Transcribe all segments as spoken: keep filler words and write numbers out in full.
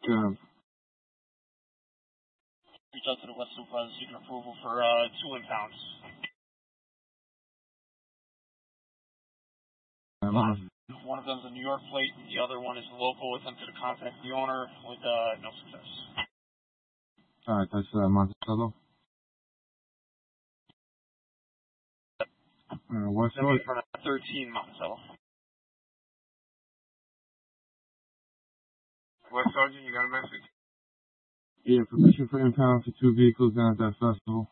Good. Reach out to the West Supervisor seeking approval for uh, two impounds. Um, One of them is a New York plate, the other one is local. Attempted to contact the owner with uh, no success. all right, that's uh, Monticello. Uh, what's Then we in front of thirteen Monticello. What, Sergeant? You got a message? Yeah, permission for impound for two vehicles down at that festival.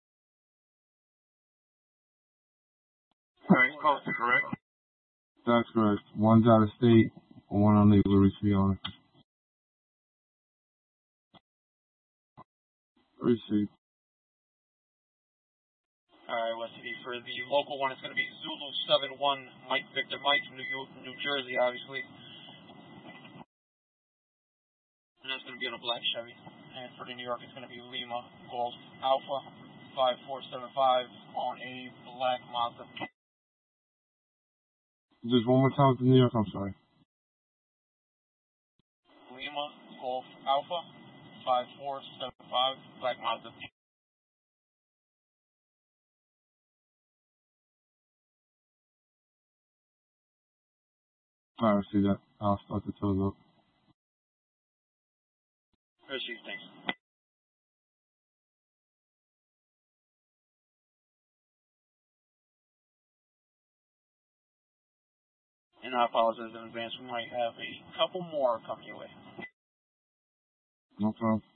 Alright, posted, correct? That's correct. One's out of state, one on legal release to be honest. Received. Alright, West City. For the local one, it's going to be Zulu seven one Mike Victor Mike, New York, New Jersey, obviously. And that's going to be on a black Chevy. And for the New York, it's going to be Lima Golf Alpha five four seven five on a black Mazda. Just one more time with the New York, I'm sorry. Lima Golf Alpha five four seven five black Mazda. All right, see that. I'll start the toes up. Received, thanks. And I apologize in advance. We might have a couple more coming your way. No problem.